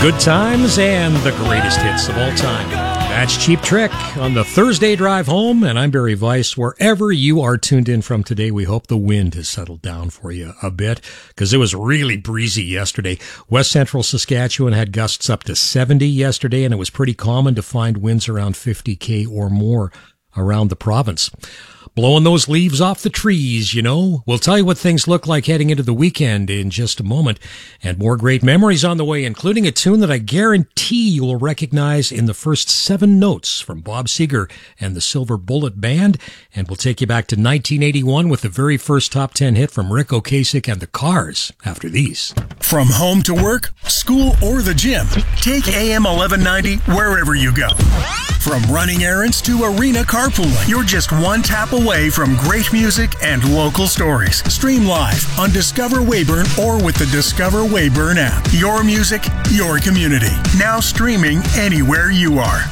Good times and the greatest hits of all time. That's Cheap Trick on the Thursday drive home, and I'm Barry Weiss. Wherever you are tuned in from today, we hope the wind has settled down for you a bit, because it was really breezy yesterday. West Central Saskatchewan had gusts up to 70 yesterday, and it was pretty common to find winds around 50 km or more around the province. Blowing those leaves off the trees, you know. We'll tell you what things look like heading into the weekend in just a moment. And more great memories on the way, including a tune that I guarantee you will recognize in the first 7 notes from Bob Seger and the Silver Bullet Band. And we'll take you back to 1981 with the very first top 10 hit from Rick Ocasek and the Cars after these. From home to work, school, or the gym, take AM 1190 wherever you go. From running errands to arena carpooling, you're just one tap away from great music and local stories. Stream live on Discover Weyburn or with the Discover Weyburn app. Your music, your community. Now streaming anywhere you are.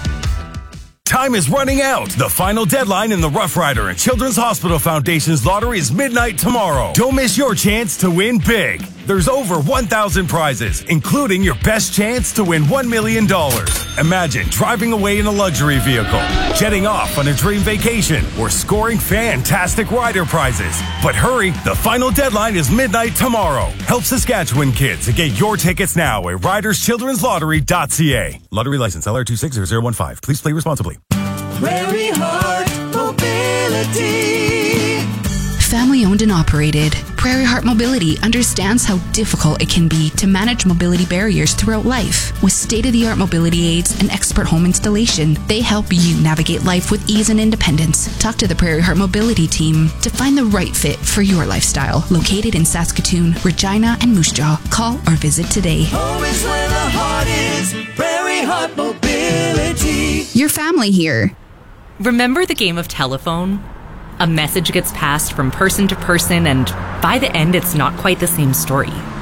Time is running out. The final deadline in the Rough Rider and Children's Hospital Foundation's lottery is midnight tomorrow. Don't miss your chance to win big. There's over 1,000 prizes, including your best chance to win $1 million. Imagine driving away in a luxury vehicle, jetting off on a dream vacation, or scoring fantastic rider prizes. But hurry, the final deadline is midnight tomorrow. Help Saskatchewan kids and get your tickets now at riderschildrenslottery.ca. Lottery license LR260015. Please play responsibly. Prairie Heart Mobility. Family owned and operated, Prairie Heart Mobility understands how difficult it can be to manage mobility barriers throughout life. With state-of-the-art mobility aids and expert home installation, they help you navigate life with ease and independence. Talk to the Prairie Heart Mobility team to find the right fit for your lifestyle. Located in Saskatoon, Regina, and Moose Jaw. Call or visit today. Home is where the heart is. Prairie Heart Mobility. Your family here. Remember the game of telephone? A message gets passed from person to person, and by the end, it's not quite the same story.